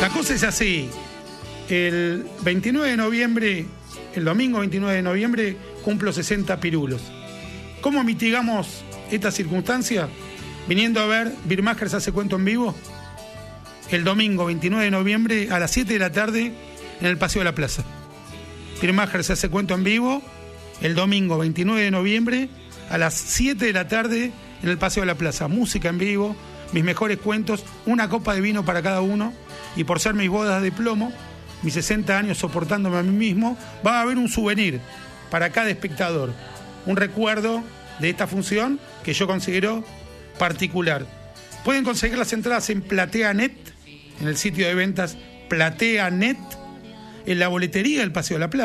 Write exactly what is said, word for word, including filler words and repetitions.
La cosa es así. El veintinueve de noviembre, el domingo veintinueve de noviembre, cumplo sesenta pirulos. ¿Cómo mitigamos esta circunstancia? Viniendo a ver Beermasters hace cuento en vivo el domingo veintinueve de noviembre a las siete de la tarde en el Paseo de la Plaza. Beermasters hace cuento en vivo el domingo veintinueve de noviembre a las siete de la tarde en el Paseo de la Plaza. Música en vivo, mis mejores cuentos, una copa de vino para cada uno, y por ser mis bodas de plomo, mis sesenta años soportándome a mí mismo, va a haber un souvenir para cada espectador, un recuerdo de esta función que yo considero particular. Pueden conseguir las entradas en PlateaNet, en el sitio de ventas PlateaNet, en la boletería del Paseo de la Plaza.